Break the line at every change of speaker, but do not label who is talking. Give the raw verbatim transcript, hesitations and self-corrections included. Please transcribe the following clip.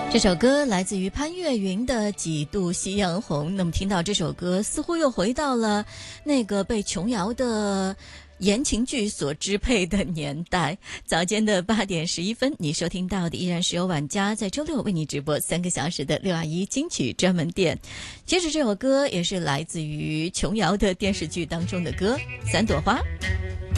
这首歌来自于潘越云的《几度夕阳红》。那么听到这首歌，似乎又回到了那个被琼瑶的言情剧所支配的年代。早间的八点十一分，你收听到的依然是由晚家在周六为你直播三个小时的六二一金曲专门店。其实这首歌也是来自于琼瑶的电视剧当中的歌《三朵花》。